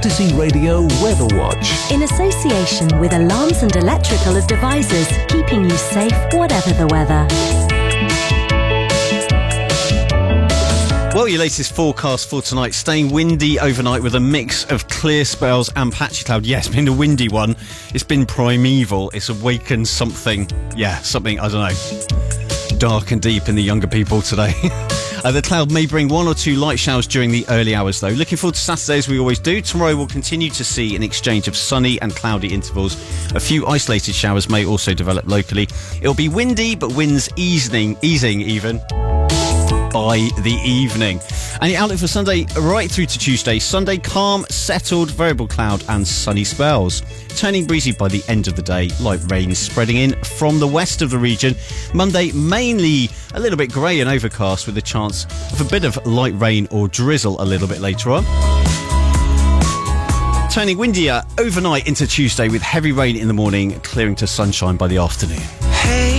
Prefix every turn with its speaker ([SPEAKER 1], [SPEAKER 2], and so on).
[SPEAKER 1] Cortesy Radio Weather Watch.
[SPEAKER 2] In association with Alarms and Electrical Devices, keeping you safe whatever the weather.
[SPEAKER 3] Well, your latest forecast for tonight, staying windy overnight with a mix of clear spells and patchy cloud. Yes, it's been a windy one. It's been primeval. It's awakened something, I don't know, dark and deep in the younger people today. The cloud may bring one or two light showers during the early hours, though. Looking forward to Saturday as we always do. Tomorrow we'll continue to see an exchange of sunny and cloudy intervals. A few isolated showers may also develop locally. It'll be windy, but winds easing even by the evening. And the outlook for Sunday right through to Tuesday. Sunday, calm, settled, variable cloud and sunny spells. Turning breezy by the end of the day. Light rain spreading in from the west of the region. Monday, mainly a little bit grey and overcast with a chance of a bit of light rain or drizzle a little bit later on. Turning windier overnight into Tuesday with heavy rain in the morning, clearing to sunshine by the afternoon.